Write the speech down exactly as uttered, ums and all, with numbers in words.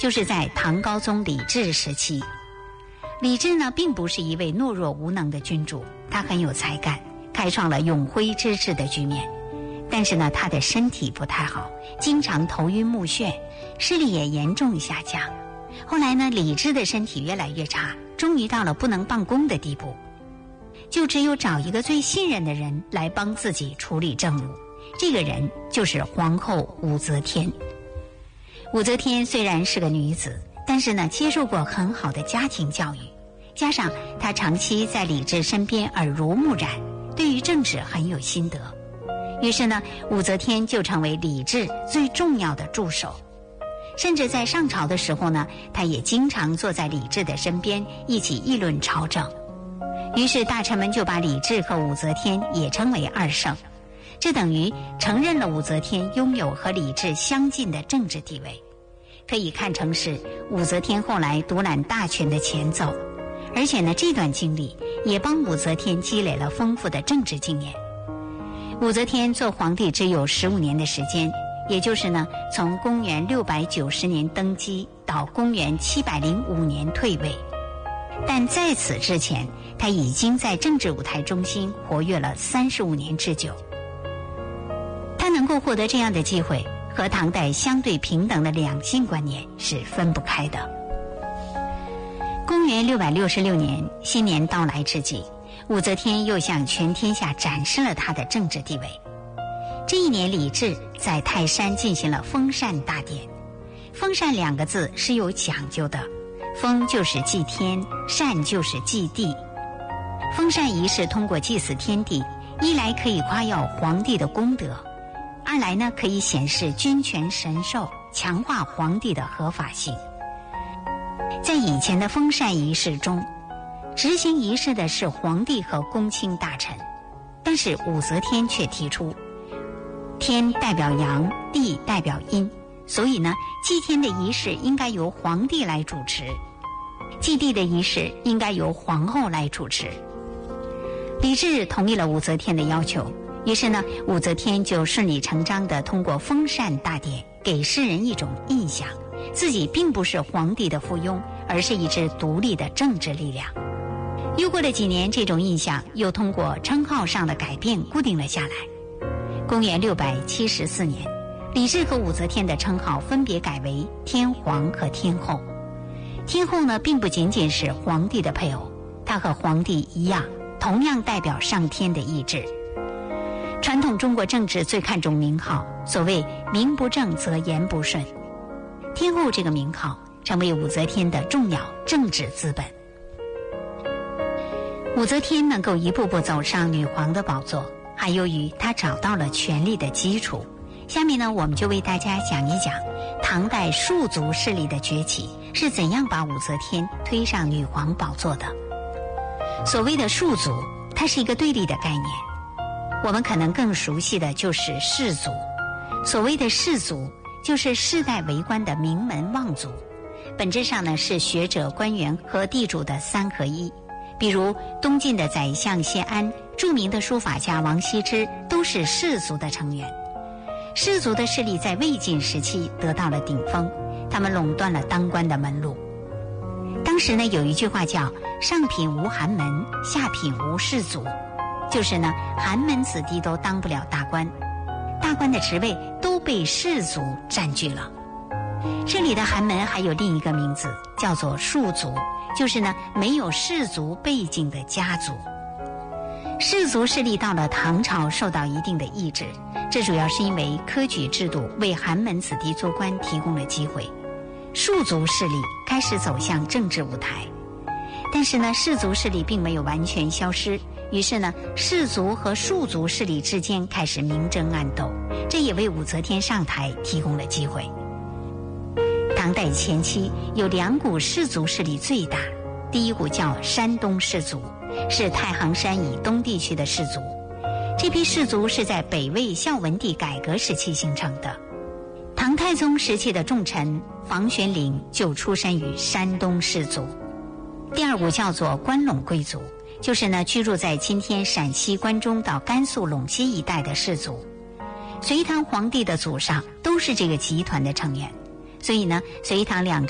就是在唐高宗李治时期。李治呢，并不是一位懦弱无能的君主，他很有才干，开创了永徽之治的局面。但是呢，他的身体不太好，经常头晕目眩，视力也严重下降。后来呢，李治的身体越来越差，终于到了不能办公的地步，就只有找一个最信任的人来帮自己处理政务。这个人就是皇后武则天。武则天虽然是个女子，但是呢，接受过很好的家庭教育，加上她长期在李治身边耳濡目染，对于政治很有心得。于是呢，武则天就成为李治最重要的助手。甚至在上朝的时候呢，她也经常坐在李治的身边，一起议论朝政。于是大臣们就把李治和武则天也称为二圣，这等于承认了武则天拥有和李治相近的政治地位，可以看成是武则天后来独揽大权的前奏。而且呢，这段经历也帮武则天积累了丰富的政治经验。武则天做皇帝只有十五年的时间，也就是呢，从公元六百九十年登基到公元七百零五年退位。但在此之前，她已经在政治舞台中心活跃了三十五年之久。她能够获得这样的机会，和唐代相对平等的两性观念是分不开的。公元六百六十六年，新年到来之际，武则天又向全天下展示了她的政治地位。这一年，李治在泰山进行了封禅大典。封禅两个字是有讲究的，封就是祭天，禅就是祭地。封禅仪式通过祭祀天地，一来可以夸耀皇帝的功德，二来呢，可以显示君权神授，强化皇帝的合法性。在以前的封禅仪式中，执行仪式的是皇帝和公卿大臣，但是武则天却提出，天代表阳，地代表阴，所以呢，祭天的仪式应该由皇帝来主持，祭地的仪式应该由皇后来主持。李治同意了武则天的要求，于是呢，武则天就顺理成章地通过封禅大典，给世人一种印象，自己并不是皇帝的附庸，而是一支独立的政治力量。又过了几年，这种印象又通过称号上的改变固定了下来。公元六百七十四年，李治和武则天的称号分别改为天皇和天后。天后呢，并不仅仅是皇帝的配偶，她和皇帝一样，同样代表上天的意志。传统中国政治最看重名号，所谓名不正则言不顺。天后这个名号成为武则天的重要政治资本。武则天能够一步步走上女皇的宝座，还由于她找到了权力的基础。下面呢，我们就为大家讲一讲唐代庶族势力的崛起是怎样把武则天推上女皇宝座的。所谓的庶族，它是一个对立的概念，我们可能更熟悉的就是士族。所谓的士族，就是世代为官的名门望族，本质上呢是学者、官员和地主的三合一。比如东晋的宰相谢安，著名的书法家王羲之都是士族的成员。士族的势力在魏晋时期得到了顶峰，他们垄断了当官的门路。当时呢，有一句话叫上品无寒门，下品无士族，就是呢，寒门子弟都当不了大官，大官的职位都被士族占据了。这里的寒门还有另一个名字，叫做庶族，就是呢，没有士族背景的家族。士族势力到了唐朝受到一定的抑制，这主要是因为科举制度为寒门子弟做官提供了机会，庶族势力开始走向政治舞台。但是呢，士族势力并没有完全消失，于是呢，士族和庶族势力之间开始明争暗斗，这也为武则天上台提供了机会。唐代前期有两股士族势力最大，第一股叫山东士族，是太行山以东地区的士族。这批士族是在北魏孝文帝改革时期形成的。唐太宗时期的重臣房玄龄就出身于山东士族。第二股叫做关陇贵族，就是呢居住在今天陕西关中到甘肃陇西一带的士族。隋唐皇帝的祖上都是这个集团的成员，所以呢，隋唐两